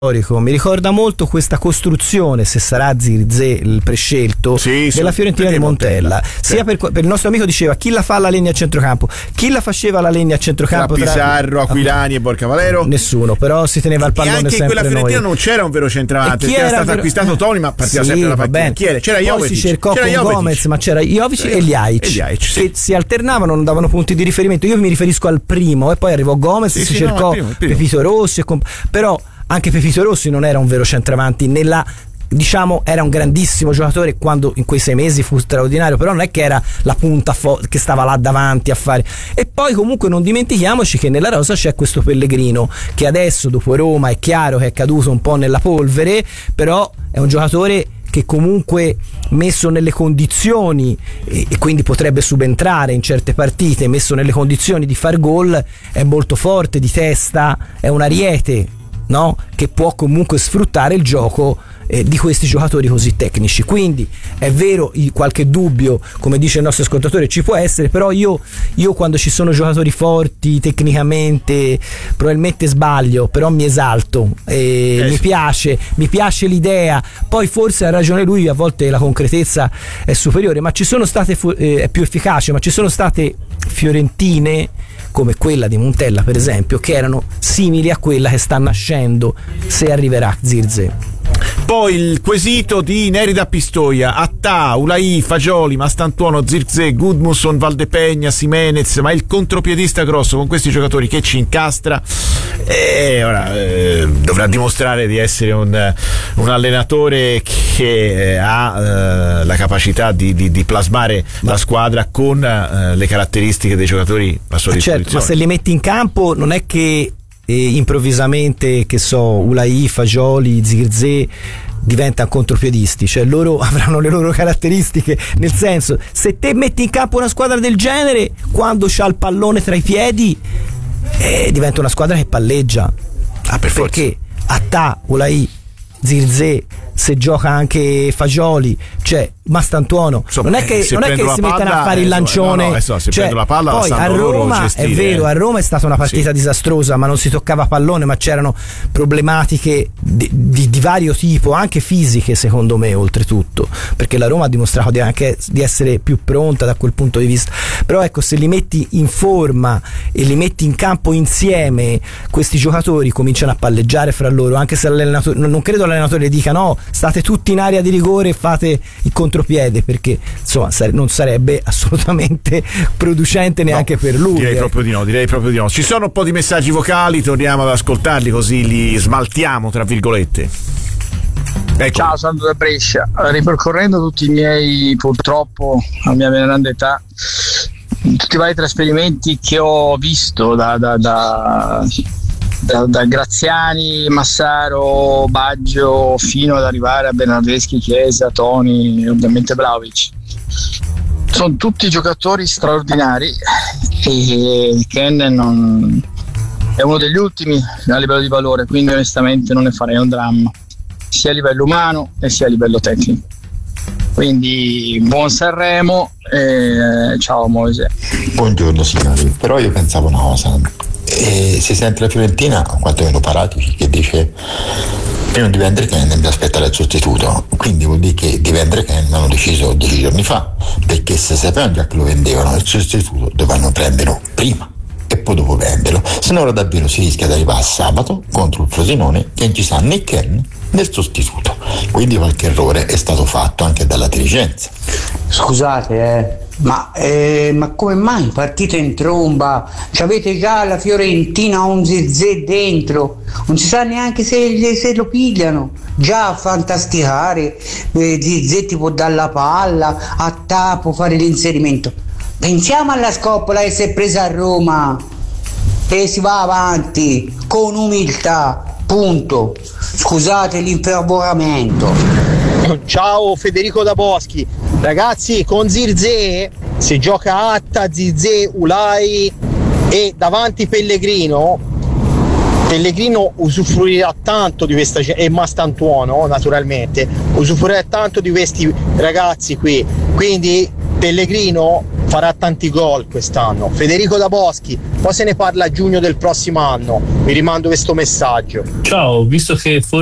mi ricorda molto questa costruzione, se sarà Zirze il prescelto, della Fiorentina di Montella. Sia per il nostro amico diceva chi la fa la legna a centrocampo, chi la faceva la legna a centrocampo tra Pizarro, Aquilani e Borca Valero? Nessuno, però si teneva il pallone sempre noi. Anche in quella Fiorentina non c'era un vero centravanti, perché era stato acquistato Toni, ma partiva sempre la partita. Chi era? C'era Poi Jovetic, si cercò con Gomez, ma c'era Jovic e Ljajic che si alternavano, non davano punti di riferimento. Io mi riferisco al primo, e poi arrivò Gomez, si cercò il primo. Pepito Rossi, però anche Pepito Rossi non era un vero centravanti diciamo era un grandissimo giocatore quando in quei 6 mesi fu straordinario, però non è che era la punta che stava là davanti a fare. E poi comunque non dimentichiamoci che nella rosa c'è questo Pellegrino che adesso dopo Roma è chiaro che è caduto un po' nella polvere, però è un giocatore che comunque messo nelle condizioni e quindi potrebbe subentrare in certe partite, messo nelle condizioni di far gol, è molto forte di testa, è un ariete, no? Che può comunque sfruttare il gioco di questi giocatori così tecnici. Quindi è vero, qualche dubbio, come dice il nostro ascoltatore, ci può essere, però io quando ci sono giocatori forti tecnicamente probabilmente sbaglio, però mi esalto e mi piace l'idea. Poi forse ha ragione lui, a volte la concretezza è superiore, ma ci sono state è più efficace, ma ci sono state Fiorentine come quella di Montella per esempio che erano simili a quella che sta nascendo, se arriverà Zirze. Poi il quesito di Neri da Pistoia: Attà, Ulai, Fagioli, Mastantuono, Zirze, Gudmundsson, Valdepegna, Simenez, ma il contropiedista grosso con questi giocatori che ci incastra ora dovrà dimostrare di essere un allenatore che ha la capacità di plasmare la squadra con le caratteristiche dei giocatori a sua disposizione. Certo, ma se li metti in campo non è che improvvisamente, che so, Ulai, Fagioli, Zirze diventano contropiedisti, cioè loro avranno le loro caratteristiche, nel senso, se te metti in campo una squadra del genere, quando c'ha il pallone tra i piedi diventa una squadra che palleggia, perché Attà, Ulai, Zirze, se gioca anche Fagioli, cioè Mastantuono, non è che si mettono a fare il lancione, se la palla poi a Roma è vero, a Roma è stata una partita disastrosa, ma non si toccava pallone, ma c'erano problematiche di vario tipo, anche fisiche secondo me, oltretutto, perché la Roma ha dimostrato di essere più pronta da quel punto di vista. Però ecco, se li metti in forma e li metti in campo insieme, questi giocatori cominciano a palleggiare fra loro, anche se l'allenatore, non credo l'allenatore dica no, state tutti in area di rigore e fate il contropiede, perché insomma non sarebbe assolutamente producente neanche per lui. Direi proprio di no. Ci sono un po' di messaggi vocali, torniamo ad ascoltarli così li smaltiamo tra virgolette. Ecco. Ciao, Sandro da Brescia. Ripercorrendo tutti i miei, purtroppo a mia grande età, tutti i vari trasferimenti che ho visto da Graziani, Massaro, Baggio fino ad arrivare a Bernardeschi, Chiesa, Toni e ovviamente Vlahovic, sono tutti giocatori straordinari e Ken è uno degli ultimi a livello di valore, quindi onestamente non ne farei un dramma sia a livello umano e sia a livello tecnico. Quindi buon Sanremo e ciao Moise. Buongiorno signori, però io pensavo una cosa, si sente la Fiorentina quantomeno Paratici che dice prima di vendere Ken bisogna aspettare il sostituto, quindi vuol dire che di vendere Ken hanno deciso 10 giorni fa, perché se sapevano già che lo vendevano il sostituto dovevano prenderlo prima e poi dopo venderlo, se no ora davvero si rischia di arrivare a sabato contro il Frosinone che non ci sa né Ken né il sostituto, quindi qualche errore è stato fatto anche dalla dirigenza. Scusate ma come mai partite in tromba? C'avete già la Fiorentina un Zirze dentro, non si sa neanche se lo pigliano, già a fantasticare, Zirze ti può dare la palla, Attà può fare l'inserimento. Pensiamo alla scoppola che si è presa a Roma e si va avanti con umiltà, punto. Scusate l'infervoramento. Ciao Federico da Boschi. Ragazzi, con Zirze si gioca Attà, Zirze, Ulai e davanti Pellegrino usufruirà tanto di questa e Mastantuono naturalmente usufruirà tanto di questi ragazzi qui, quindi Pellegrino farà tanti gol quest'anno. Federico da Boschi, poi se ne parla a giugno del prossimo anno, vi rimando questo messaggio. Ciao, visto che